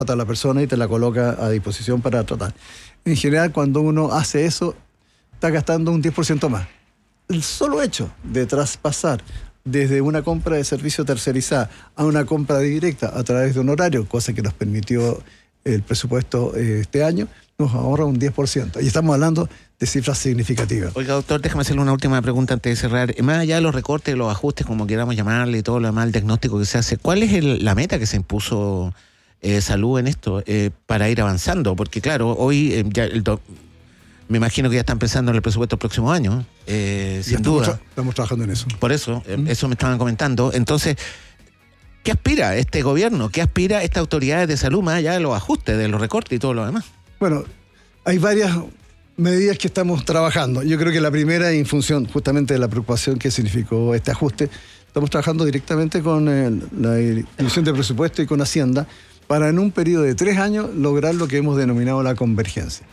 a la persona y te la coloca a disposición para tratar. En general, cuando uno hace eso, está gastando un 10% más. El solo hecho de traspasar desde una compra de servicio tercerizada a una compra directa a través de un horario, cosa que nos permitió el presupuesto este año, nos ahorra un 10%. Y estamos hablando de cifras significativas. Oiga, doctor, déjame hacerle una última pregunta antes de cerrar. Más allá de los recortes, los ajustes, como queramos llamarle, y todo lo demás, el diagnóstico que se hace, ¿cuál es la meta que se impuso Salud en esto para ir avanzando? Porque claro, hoy me imagino que ya están pensando en el presupuesto del próximo año, sin duda. Estamos trabajando en eso. Por eso, eso me estaban comentando. Entonces, ¿qué aspira este gobierno? ¿Qué aspira esta autoridad de salud más allá de los ajustes, de los recortes y todo lo demás? Bueno, hay varias medidas que estamos trabajando. Yo creo que la primera, en función justamente de la preocupación que significó este ajuste, estamos trabajando directamente con la Dirección de Presupuesto y con Hacienda para en un periodo de 3 años lograr lo que hemos denominado la convergencia.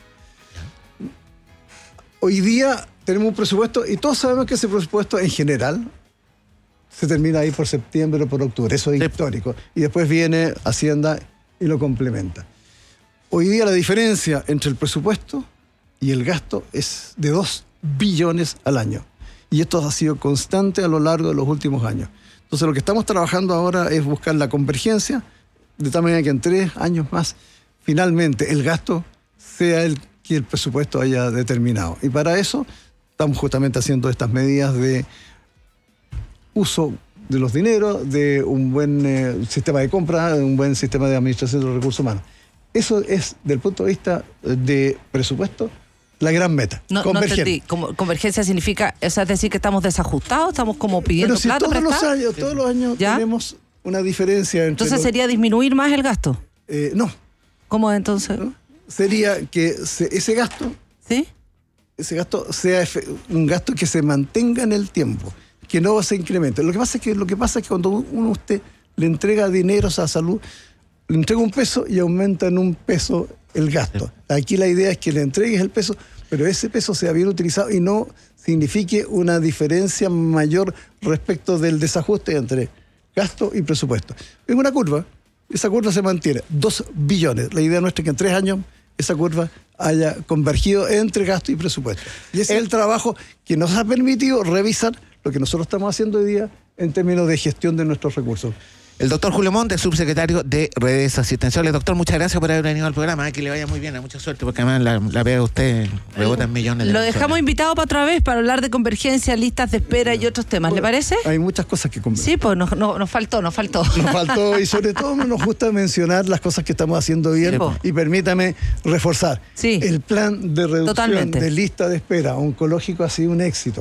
Hoy día tenemos un presupuesto y todos sabemos que ese presupuesto en general se termina ahí por septiembre o por octubre. Eso es histórico. Y después viene Hacienda y lo complementa. Hoy día la diferencia entre el presupuesto y el gasto es de 2 billones al año. Y esto ha sido constante a lo largo de los últimos años. Entonces lo que estamos trabajando ahora es buscar la convergencia, de tal manera que en 3 años más, finalmente el gasto sea el que el presupuesto haya determinado. Y para eso estamos justamente haciendo estas medidas de uso de los dineros, de un buen sistema de compra, de un buen sistema de administración de los recursos humanos. Eso es, desde el punto de vista de presupuesto, la gran meta. No entendí. Convergencia significa, es decir, que estamos desajustados, estamos como pidiendo pero si plata prestada. Todos los años ¿ya? tenemos una diferencia entre... Entonces sería disminuir más el gasto. No. ¿Cómo entonces? ¿No? Sería que ese gasto... ¿Sí? Ese gasto sea un gasto que se mantenga en el tiempo, que no se incremente. Lo que pasa es que cuando usted le entrega dinero a salud, le entrega un peso y aumenta en un peso el gasto. Aquí la idea es que le entregues el peso, pero ese peso sea bien utilizado y no signifique una diferencia mayor respecto del desajuste entre gasto y presupuesto. Es una curva, esa curva se mantiene, 2 billones. La idea nuestra es que en 3 años esa curva haya convergido entre gasto y presupuesto. Y ese es el trabajo que nos ha permitido revisar lo que nosotros estamos haciendo hoy día en términos de gestión de nuestros recursos. El doctor Julio Montes, subsecretario de Redes Asistenciales. Doctor, muchas gracias por haber venido al programa. Que le vaya muy bien, mucha suerte, porque además la veo usted, rebotan millones de Lo personas. dejamos invitado para otra vez para hablar de convergencia, listas de espera y otros temas. ¿Le parece? Hay muchas cosas que conversar. Sí, pues nos faltó. Nos faltó y sobre todo nos gusta mencionar las cosas que estamos haciendo bien. Sí, y permítame reforzar. Sí. El plan de reducción de lista de espera oncológico ha sido un éxito.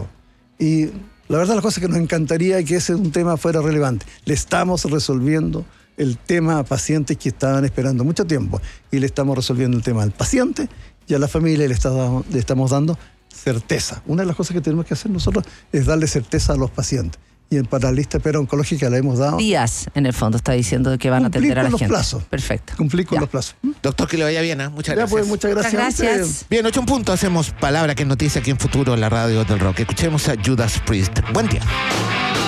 Y la verdad, la cosa que nos encantaría que ese un tema fuera relevante. Le estamos resolviendo el tema a pacientes que estaban esperando mucho tiempo y le estamos resolviendo el tema al paciente y a la familia le estamos dando certeza. Una de las cosas que tenemos que hacer nosotros es darle certeza a los pacientes. Y para la lista de espera oncológica la hemos dado. Días, en el fondo, está diciendo que van a atender a la gente. Cumplir con los plazos. Perfecto. Cumplir con los plazos. Doctor, que le vaya bien, ¿eh? Muchas gracias. Pues, muchas gracias. Muchas gracias. Bien, 8 en punto, hacemos Palabra que es noticia aquí en Futuro en la radio del Rock. Escuchemos a Judas Priest. Buen día.